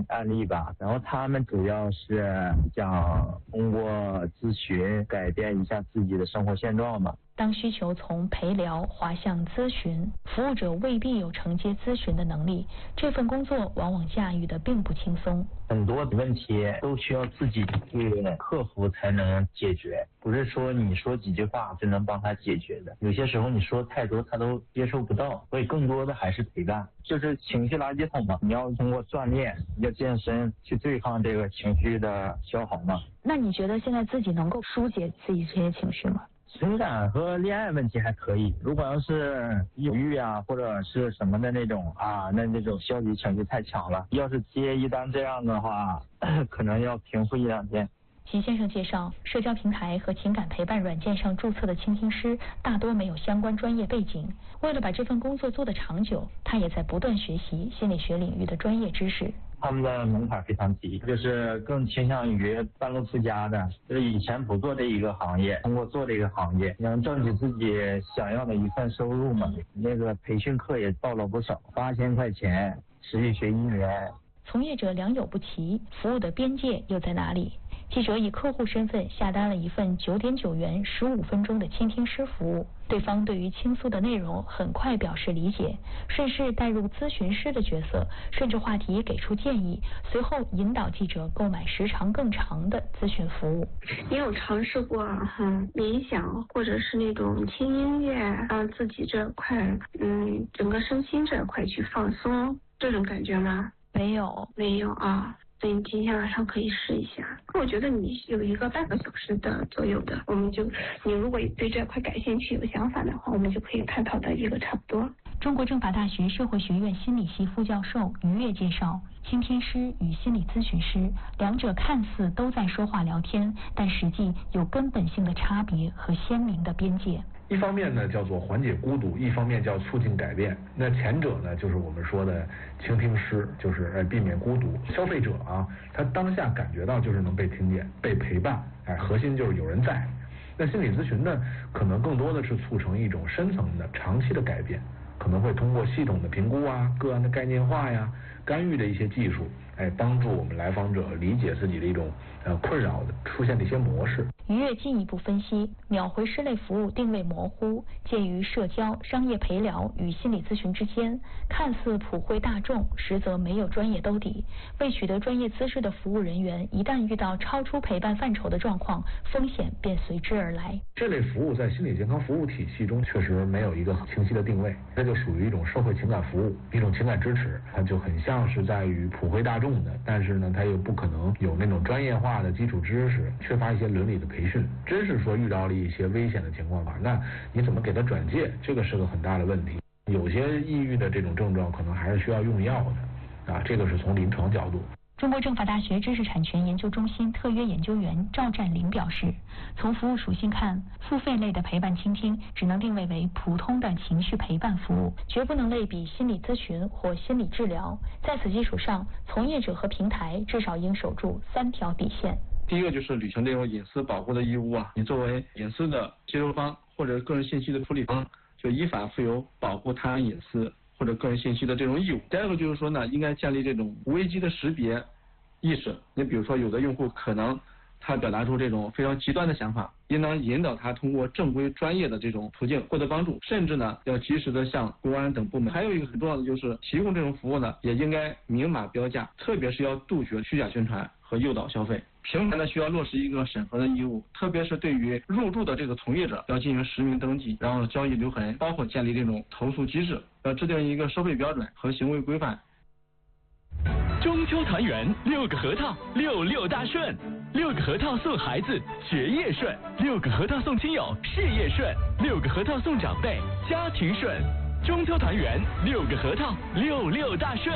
案例吧，然后他们主要是想通过咨询改变一下自己的生活现状嘛。 当需求从陪聊滑向咨询，服务者未必有承接咨询的能力，这份工作往往驾驭的并不轻松。 很多问题都需要自己去克服才能解决，不是说你说几句话就能帮他解决的。有些时候你说太多他都接受不到，所以更多的还是陪伴，就是情绪垃圾桶嘛。你要通过锻炼，要健身去对抗这个情绪的消耗嘛。 那你觉得现在自己能够疏解自己这些情绪吗？ 情感和恋爱问题还可以，如果要是忧郁啊或者是什么的那种那种消极情绪太强了，要是接一单这样的话，可能要平复1-2天。 齐先生介绍，社交平台和情感陪伴软件上注册的倾听师大多没有相关专业背景，为了把这份工作做得长久，他也在不断学习心理学领域的专业知识。 他们的门槛非常低，就是更倾向于半路出家的，就是以前不做这一个行业，通过做这个行业能挣取自己想要的一份收入嘛。那个培训课也报了不少，8000块钱，持续学1年。 从业者良莠不齐，服务的边界又在哪里？记者以客户身份下单了一份9.9元15分钟的倾听师服务，对方对于倾诉的内容很快表示理解，顺势带入咨询师的角色，顺着话题给出建议，随后引导记者购买时长更长的咨询服务。 你有尝试过冥想或者是那种轻音乐，让自己这块整个身心这块去放松这种感觉吗？ 没有啊。所以你今天晚上可以试一下。我觉得你有一个半个小时的左右的，你如果对这块感兴趣有想法的话，我们就可以探讨到一个差不多。 中国政法大学社会学院心理系副教授于越介绍，倾听师与心理咨询师两者看似都在说话聊天，但实际有根本性的差别和鲜明的边界。 一方面呢叫做缓解孤独，一方面叫促进改变。那前者呢就是我们说的倾听师，就是避免孤独。消费者他当下感觉到就是能被听见、被陪伴，核心就是有人在。那心理咨询呢，可能更多的是促成一种深层的、长期的改变，可能会通过系统的评估个案的概念化呀、干预的一些技术，帮助我们来访者理解自己的一种困扰的出现的一些模式。 于越进一步分析，秒回师类服务定位模糊，介于社交、商业陪聊与心理咨询之间，看似普惠大众，实则没有专业兜底。未取得专业资质的服务人员，一旦遇到超出陪伴范畴的状况，风险便随之而来。 这类服务在心理健康服务体系中确实没有一个清晰的定位，这就属于一种社会情感服务，一种情感支持，它就很像是在于普惠大众的，但是呢，它又不可能有那种专业化的基础知识，缺乏一些伦理的培训。真是说遇到了一些危险的情况吧，那你怎么给他转介，这个是个很大的问题。有些抑郁的这种症状可能还是需要用药的这个是从临床角度。 中国政法大学知识产权研究中心特约研究员赵占林表示，从服务属性看，付费类的陪伴倾听只能定位为普通的情绪陪伴服务，绝不能类比心理咨询或心理治疗。在此基础上，从业者和平台至少应守住3条底线。 第一个就是履行这种隐私保护的义务你作为隐私的接收方或者个人信息的处理方，就依法负有保护他人隐私或者个人信息的这种义务。第二个就是说呢，应该建立这种危机的识别意识。你比如说，有的用户可能他表达出这种非常极端的想法，应当引导他通过正规专业的这种途径获得帮助，甚至呢要及时的向公安等部门。还有一个很重要的就是提供这种服务呢，也应该明码标价，特别是要杜绝虚假宣传和诱导消费。平台呢需要落实一个审核的义务，特别是对于入驻的这个从业者要进行实名登记，然后交易留痕，包括建立这种投诉机制，要制定一个收费标准和行为规范。 中秋团圆，6个核桃，66大顺，6个核桃送孩子学业顺，6个核桃送亲友事业顺，6个核桃送长辈家庭顺。中秋团圆，6个核桃，66大顺。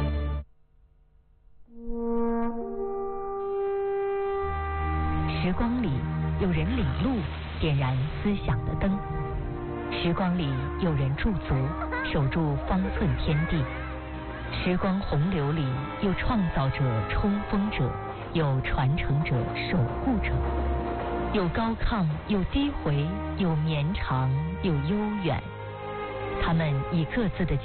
时光里有人领路，点燃思想的灯；时光里有人驻足，守住方寸天地。时光洪流里有创造者、冲锋者，有传承者、守护者，有高亢，有低回，有绵长，有悠远。他们以各自的